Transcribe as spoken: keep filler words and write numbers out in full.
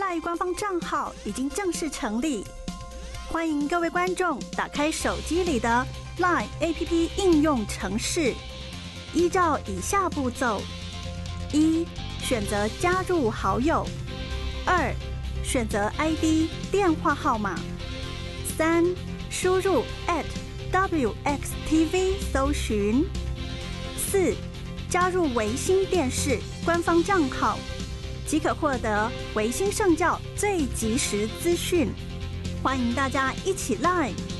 Line 官方账号已经正式成立，欢迎各位观众打开手机里的 Line A P P 应用程式，依照以下步骤：一、选择加入好友；二、选择 I D 电话号码；三、输入 at W X T V 搜寻；四、加入维新电视官方账号，即可获得维新圣教最及时资讯。欢迎大家一起 Line